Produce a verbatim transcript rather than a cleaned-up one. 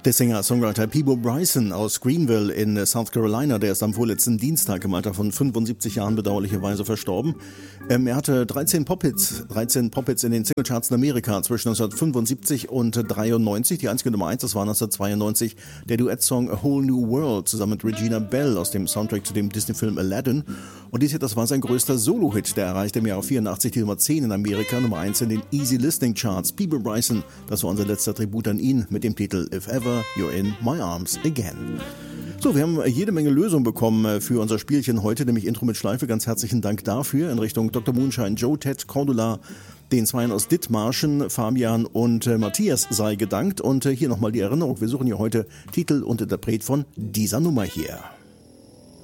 Der Singer-Songwriter Peabo Bryson aus Greenville in South Carolina, der ist am vorletzten Dienstag im Alter von fünfundsiebzig Jahren bedauerlicherweise verstorben. Ähm, er hatte dreizehn Pop-Hits, dreizehn Pop-Hits in den Singlecharts in Amerika zwischen neunzehnhundertfünfundsiebzig und dreiundneunzig. Die einzige Nummer eins, das war neunzehnhundertzweiundneunzig der Duettsong A Whole New World zusammen mit Regina Bell aus dem Soundtrack zu dem Disney-Film Aladdin. Und dies hier, das war sein größter Solo-Hit. Der erreichte im Jahr vierundachtzig die Nummer zehn in Amerika, Nummer eins in den Easy Listening Charts. Peabo Bryson, das war unser letzter Tribut an ihn mit dem Titel If Ever You're in My Arms Again. So, wir haben jede Menge Lösungen bekommen für unser Spielchen heute, nämlich Intro mit Schleife. Ganz herzlichen Dank dafür in Richtung Doktor Moonshine, Joe, Ted, Cordula, den Zweien aus Dithmarschen, Fabian und äh, Matthias sei gedankt. Und äh, hier nochmal die Erinnerung, wir suchen hier heute Titel und Interpret von dieser Nummer hier.